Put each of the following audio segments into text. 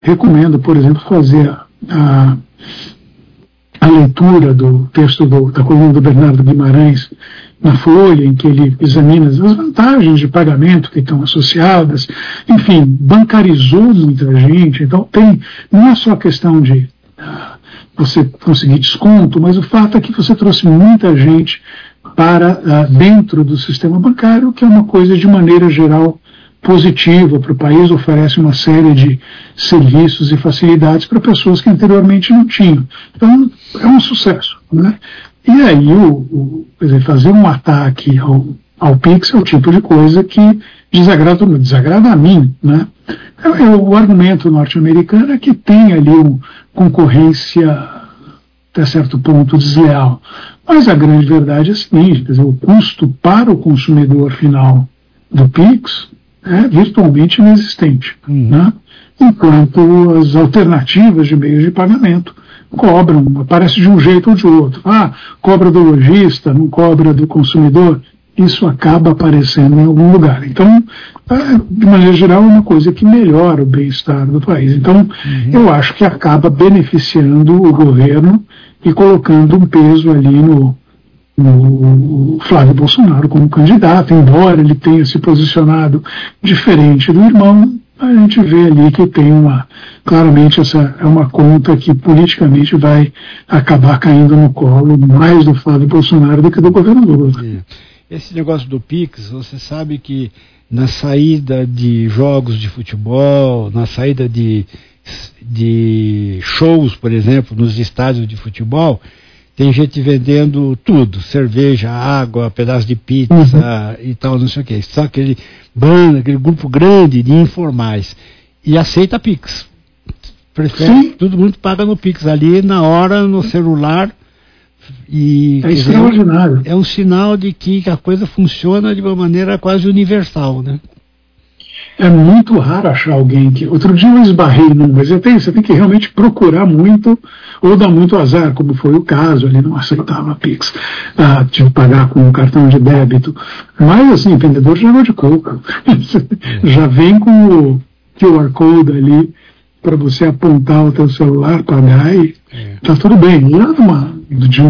recomendo, por exemplo, fazer a leitura do texto da coluna do Bernardo Guimarães na Folha, em que ele examina as vantagens de pagamento que estão associadas, enfim, bancarizou muita gente. Então não é só a questão de você conseguir desconto, mas o fato é que você trouxe muita gente para dentro do sistema bancário, que é uma coisa de maneira geral positiva para o país, oferece uma série de serviços e facilidades para pessoas que anteriormente não tinham. Então, é um sucesso, né? E aí, quer dizer, fazer um ataque ao Pix é o tipo de coisa que desagrada a mim, né? O argumento norte-americano é que tem ali uma concorrência, até certo ponto, desleal. Mas a grande verdade é a seguinte, quer dizer, o custo para o consumidor final do Pix é virtualmente inexistente, né? Enquanto as alternativas de meios de pagamento cobram, aparece de um jeito ou de outro. Cobra do lojista, não cobra do consumidor. Isso acaba aparecendo em algum lugar. Então, de maneira geral, é uma coisa que melhora o bem-estar do país. Então, eu acho que acaba beneficiando o governo e colocando um peso ali no Flávio Bolsonaro como candidato, embora ele tenha se posicionado diferente do irmão. A gente vê ali que tem claramente essa é uma conta que politicamente vai acabar caindo no colo mais do Flávio Bolsonaro do que do governador. Esse negócio do Pix, você sabe que na saída de jogos de futebol, na saída de shows, por exemplo, nos estádios de futebol, tem gente vendendo tudo, cerveja, água, pedaço de pizza e tal, não sei o que. Só aquele grupo grande de informais. E aceita Pix. Todo mundo paga no Pix ali, na hora, no celular. E, é extraordinário. É um sinal de que a coisa funciona de uma maneira quase universal, né? É muito raro achar alguém que... Outro dia eu esbarrei num, mas você tem que realmente procurar muito, ou dar muito azar, como foi o caso, ele não aceitava Pix, tinha que pagar com um cartão de débito. Mas, assim, vendedor de água de coco. Já vem com o QR Code ali, para você apontar o teu celular, pagar e tá tudo bem. E é de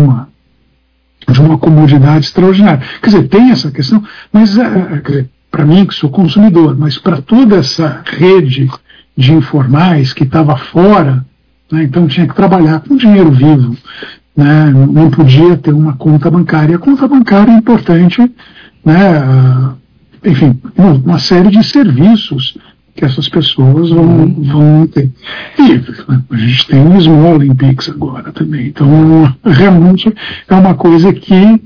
uma comodidade extraordinária. Quer dizer, tem essa questão, mas... quer dizer, para mim, que sou consumidor, mas para toda essa rede de informais que estava fora, né, então tinha que trabalhar com dinheiro vivo, né, não podia ter uma conta bancária. A conta bancária é importante, né, enfim, uma série de serviços que essas pessoas vão ter. E a gente tem o Small Olympics agora também, então realmente é uma coisa que...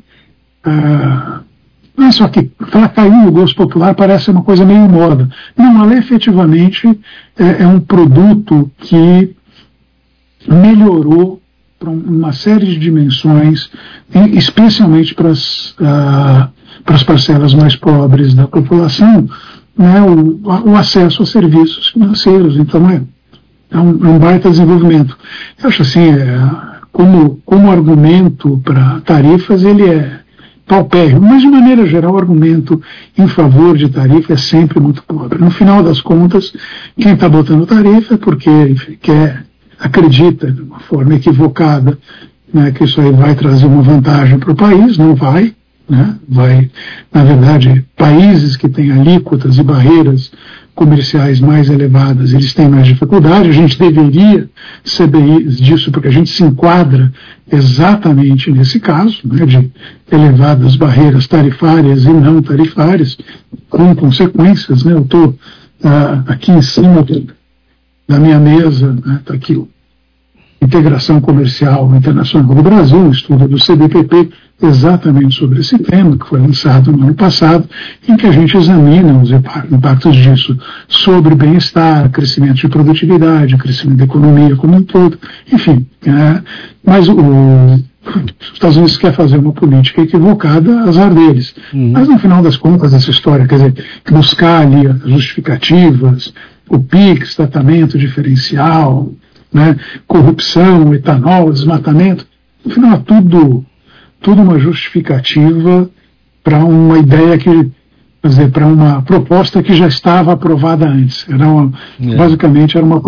não é só que caiu no gosto popular, parece uma coisa meio moda. Não, ela efetivamente é um produto que melhorou para uma série de dimensões, especialmente para as parcelas mais pobres da população, né, o acesso a serviços financeiros. Então é um baita desenvolvimento. Eu acho assim, como argumento para tarifas, ele é paupérrimo, mas de maneira geral o argumento em favor de tarifa é sempre muito pobre. No final das contas, quem está botando tarifa é porque acredita de uma forma equivocada, né, que isso aí vai trazer uma vantagem para o país. Não vai, né? Vai, na verdade, países que têm alíquotas e barreiras comerciais mais elevadas, eles têm mais dificuldade. A gente deveria saber disso, porque a gente se enquadra exatamente nesse caso, né, de elevadas barreiras tarifárias e não tarifárias, com consequências, né? Eu estou aqui em cima da minha mesa, né, está aqui o Integração Comercial Internacional do Brasil, um estudo do CDPP exatamente sobre esse tema, que foi lançado no ano passado, em que a gente examina os impactos disso sobre bem-estar, crescimento de produtividade, crescimento da economia como um todo, enfim. Mas os Estados Unidos quer fazer uma política equivocada, azar deles. Mas no final das contas, essa história, quer dizer, buscar ali as justificativas, o PIX, tratamento diferencial, né, corrupção, etanol, desmatamento, no final tudo uma justificativa para uma ideia que, quer dizer, para uma proposta que já estava aprovada antes. Basicamente era uma